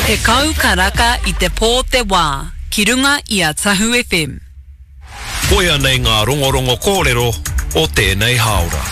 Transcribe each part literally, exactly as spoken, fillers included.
Te kau karaka I te pō te wā, ki runga I a Tahu F M. Koia nei ngā rongorongo kōrero o tēnei haora.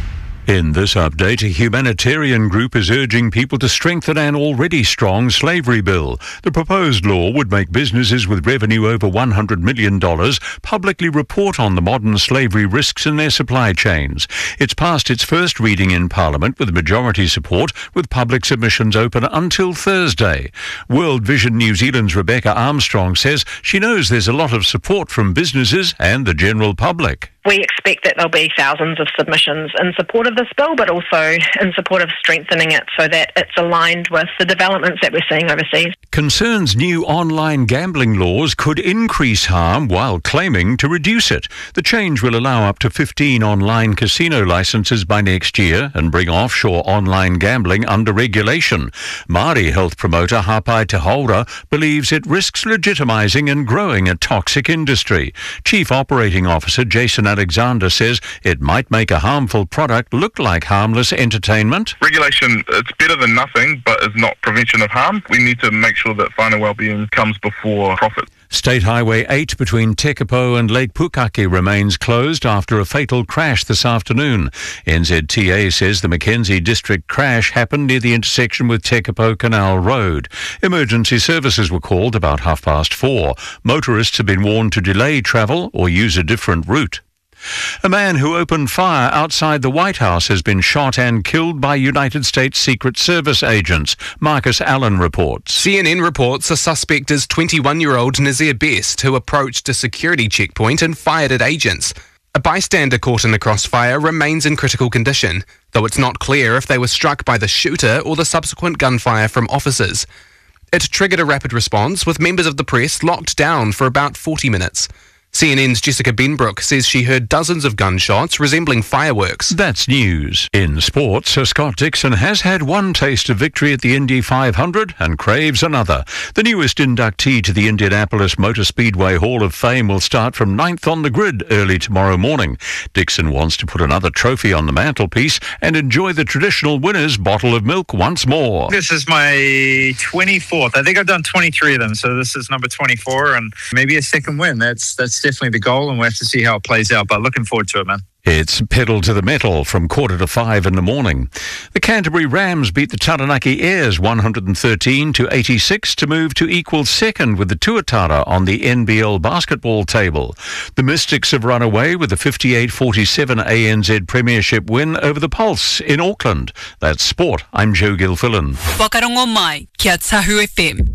In this update, a humanitarian group is urging people to strengthen an already strong slavery bill. The proposed law would make businesses with revenue over one hundred million dollars publicly report on the modern slavery risks in their supply chains. It's passed its first reading in Parliament with majority support, with public submissions open until Thursday. World Vision New Zealand's Rebecca Armstrong says she knows there's a lot of support from businesses and the general public. We expect that there'll be thousands of submissions in support of this bill, but also in support of strengthening it so that it's aligned with the developments that we're seeing overseas. Concerns new online gambling laws could increase harm while claiming to reduce it. The change will allow up to fifteen online casino licenses by next year and bring offshore online gambling under regulation. Māori health promoter Hapai Te Haura believes it risks legitimising and growing a toxic industry. Chief Operating Officer Jason Alexander says it might make a harmful product look like harmless entertainment. Regulation, it's better than nothing, but is not prevention of harm. We need to make sure that whānau well-being comes before profit. State Highway eight between Tekapo and Lake Pukaki remains closed after a fatal crash this afternoon. N Z T A says the Mackenzie District crash happened near the intersection with Tekapo Canal Road. Emergency services were called about half past four. Motorists have been warned to delay travel or use a different route. A man who opened fire outside the White House has been shot and killed by United States Secret Service agents. Marcus Allen reports. C N N reports a suspect is twenty-one-year-old Nazir Best, who approached a security checkpoint and fired at agents. A bystander caught in the crossfire remains in critical condition, though it's not clear if they were struck by the shooter or the subsequent gunfire from officers. It triggered a rapid response, with members of the press locked down for about forty minutes. C N N's Jessica Benbrook says she heard dozens of gunshots resembling fireworks. That's news. In sports, Sir Scott Dixon has had one taste of victory at the Indy five hundred and craves another. The newest inductee to the Indianapolis Motor Speedway Hall of Fame will start from ninth on the grid early tomorrow morning. Dixon wants to put another trophy on the mantelpiece and enjoy the traditional winner's bottle of milk once more. This is my twenty-fourth. I think I've done twenty-three of them, so this is number twenty-four, and maybe a second win. That's that's definitely the goal, and we'll have to see how it plays out, but looking forward to it, man. It's pedal to the metal from quarter to five in the morning. The Canterbury Rams beat the Taranaki Airs one hundred thirteen to eighty-six to move to equal second with the Tuatara on the N B L basketball table. The Mystics have run away with a fifty-eight forty-seven A N Z Premiership win over the Pulse in Auckland. That's sport. I'm Joe Gilfillan. Wakarongo mai, kia Tahu F M.